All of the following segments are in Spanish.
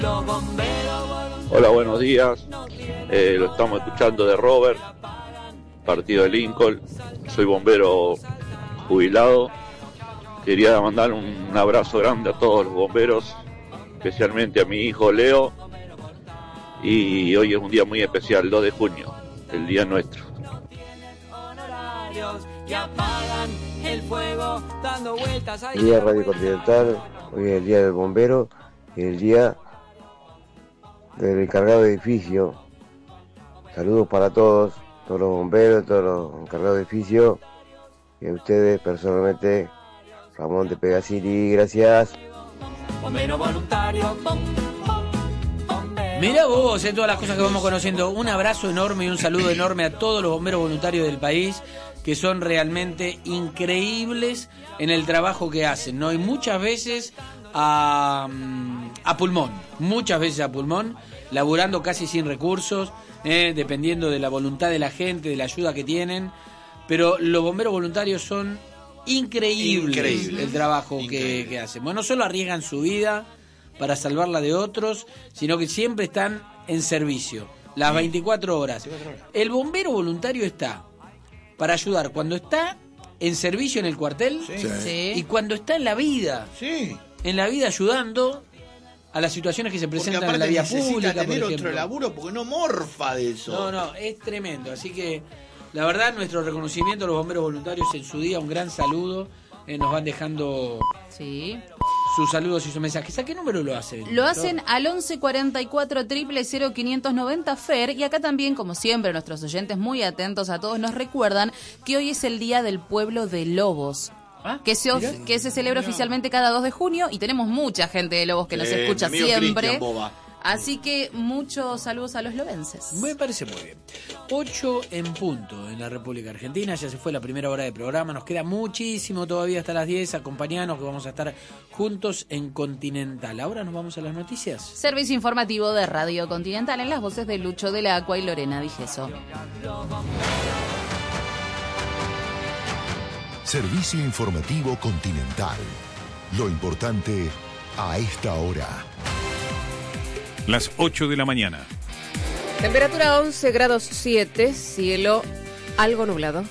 Hola, buenos días. Lo estamos escuchando de Robert, partido de Lincoln. Soy bombero jubilado. Quería mandar un abrazo grande a todos los bomberos, especialmente a mi hijo Leo. Y hoy es un día muy especial, 2 de junio, el día nuestro. El día Radio Continental, hoy es el día del bombero y el día del encargado de edificio. Saludos para todos los bomberos, todos los encargados de edificio y a ustedes personalmente, Ramón de Pegasiri, gracias. Bombero voluntario, Mirá vos, todas las cosas que vamos conociendo. Un abrazo enorme y un saludo enorme a todos los bomberos voluntarios del país, que son realmente increíbles en el trabajo que hacen, ¿no? Y muchas veces a pulmón, laburando casi sin recursos, dependiendo de la voluntad de la gente, de la ayuda que tienen. Pero los bomberos voluntarios son increíbles el trabajo que hacen. Bueno, no solo arriesgan su vida para salvarla de otros, sino que siempre están en servicio, las 24 horas. El bombero voluntario está para ayudar cuando está en servicio en el cuartel, sí, y cuando está en la vida, sí, en la vida ayudando a las situaciones que se presentan en la vida pública, tener por ejemplo. Otro laburo porque no morfa de eso. No, es tremendo. Así que la verdad, nuestro reconocimiento a los bomberos voluntarios en su día, un gran saludo. Nos van dejando sus saludos y sus mensajes. ¿A qué número lo hacen? Lo hacen al 11 44 000 590 FER. Y acá también, como siempre, nuestros oyentes muy atentos a todos nos recuerdan que hoy es el Día del Pueblo de Lobos. Que se celebra oficialmente cada 2 de junio y tenemos mucha gente de Lobos que nos escucha siempre. Así que muchos saludos a los lobenses. Me parece muy bien. 8 en punto en la República Argentina. Ya se fue la primera hora de programa. Nos queda muchísimo todavía hasta las 10. Acompañanos que vamos a estar juntos en Continental. Ahora nos vamos a las noticias. Servicio informativo de Radio Continental en las voces de Lucho de la Acua y Lorena Vigeso. Servicio informativo Continental. Lo importante a esta hora. Las 8 de la mañana. Temperatura 11 grados 7, cielo algo nublado.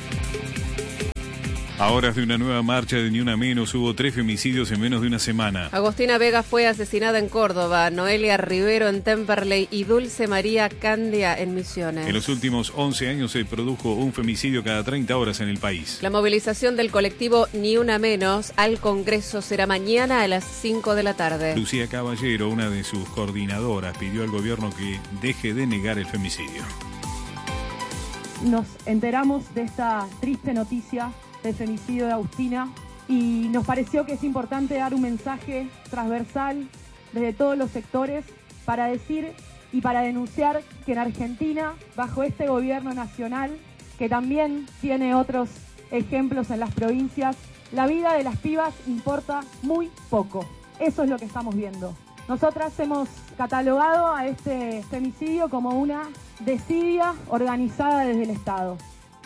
A horas de una nueva marcha de Ni Una Menos, hubo 3 femicidios en menos de una semana. Agostina Vega fue asesinada en Córdoba, Noelia Rivero en Temperley y Dulce María Candia en Misiones. En los últimos 11 años se produjo un femicidio cada 30 horas en el país. La movilización del colectivo Ni Una Menos al Congreso será mañana a las 5 de la tarde. Lucía Caballero, una de sus coordinadoras, pidió al gobierno que deje de negar el femicidio. Nos enteramos de esta triste noticia del femicidio de Agustina y nos pareció que es importante dar un mensaje transversal desde todos los sectores para decir y para denunciar que en Argentina, bajo este gobierno nacional, que también tiene otros ejemplos en las provincias, la vida de las pibas importa muy poco. Eso es lo que estamos viendo. Nosotras hemos catalogado a este femicidio como una desidia organizada desde el Estado.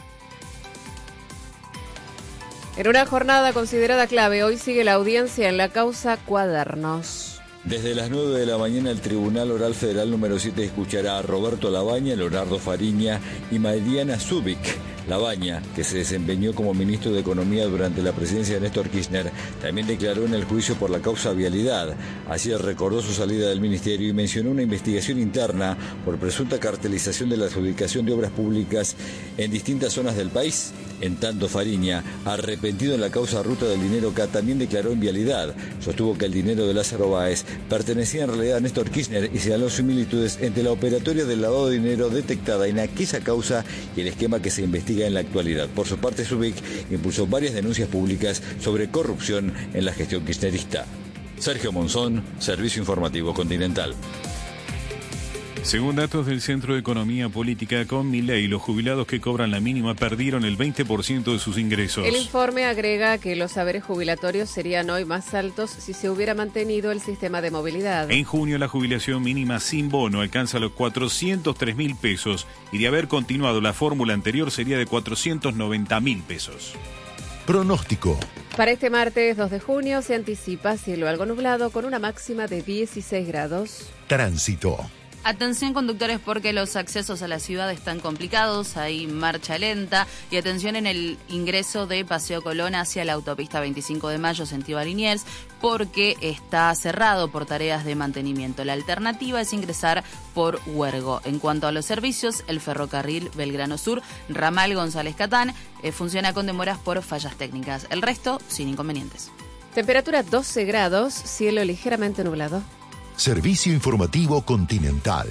En una jornada considerada clave, hoy sigue la audiencia en la causa Cuadernos. Desde las 9 de la mañana el Tribunal Oral Federal número 7 escuchará a Roberto Labaña, Leonardo Fariña y Mariana Zubik. Labaña, que se desempeñó como ministro de Economía durante la presidencia de Néstor Kirchner, también declaró en el juicio por la causa vialidad. Así recordó su salida del ministerio y mencionó una investigación interna por presunta cartelización de la adjudicación de obras públicas en distintas zonas del país. En tanto, Fariña, arrepentido en la causa Ruta del Dinero K, también declaró en vialidad. Sostuvo que el dinero de Lázaro Báez pertenecía en realidad a Néstor Kirchner y señaló similitudes entre la operatoria del lavado de dinero detectada en aquella causa y el esquema que se investiga en la actualidad. Por su parte, Zubik impulsó varias denuncias públicas sobre corrupción en la gestión kirchnerista. Sergio Monzón, Servicio Informativo Continental. Según datos del Centro de Economía Política, con Milei, los jubilados que cobran la mínima perdieron el 20% de sus ingresos. El informe agrega que los saberes jubilatorios serían hoy más altos si se hubiera mantenido el sistema de movilidad. En junio, la jubilación mínima sin bono alcanza los 403.000 pesos y de haber continuado la fórmula anterior sería de 490.000 pesos. Pronóstico. Para este martes 2 de junio se anticipa cielo algo nublado con una máxima de 16 grados. Tránsito. Atención conductores porque los accesos a la ciudad están complicados, hay marcha lenta y atención en el ingreso de Paseo Colón hacia la autopista 25 de Mayo sentido a Liniers porque está cerrado por tareas de mantenimiento. La alternativa es ingresar por Huergo. En cuanto a los servicios, el ferrocarril Belgrano Sur, ramal González Catán, funciona con demoras por fallas técnicas. El resto sin inconvenientes. Temperatura 12 grados, cielo ligeramente nublado. Servicio Informativo Continental.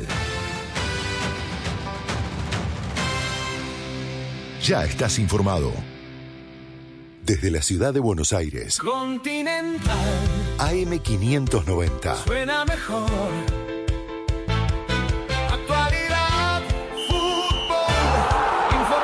Ya estás informado. Desde la ciudad de Buenos Aires. Continental. AM590. Suena mejor.